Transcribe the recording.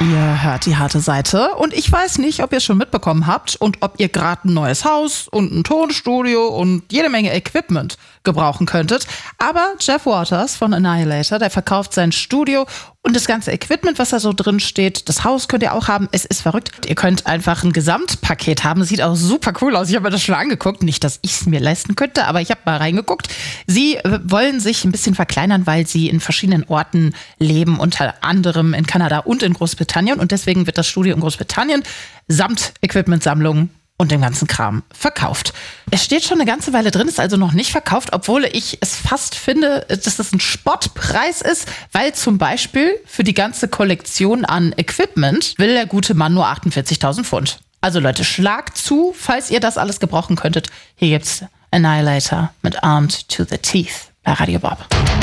Ihr hört die harte Seite und ich weiß nicht, ob ihr es schon mitbekommen habt und ob ihr gerade ein neues Haus und ein Tonstudio und jede Menge Equipment gebrauchen könntet. Aber Jeff Waters von Annihilator, der verkauft sein Studio und das ganze Equipment, was da so drin steht. Das Haus könnt ihr auch haben. Es ist verrückt. Ihr könnt einfach ein Gesamtpaket haben. Sieht auch super cool aus. Ich habe mir das schon angeguckt. Nicht, dass ich es mir leisten könnte, aber ich habe mal reingeguckt. Sie wollen sich ein bisschen verkleinern, weil sie in verschiedenen Orten leben, unter anderem in Kanada und in Großbritannien. Und deswegen wird das Studio in Großbritannien samt Equipmentsammlung und dem ganzen Kram verkauft. Es steht schon eine ganze Weile drin, ist also noch nicht verkauft, obwohl ich es fast finde, dass das ein Spottpreis ist, weil zum Beispiel für die ganze Kollektion an Equipment will der gute Mann nur 48.000 Pfund. Also Leute, schlagt zu, falls ihr das alles gebrauchen könntet. Hier gibt's Annihilator mit Armed to the Teeth bei Radio Bob.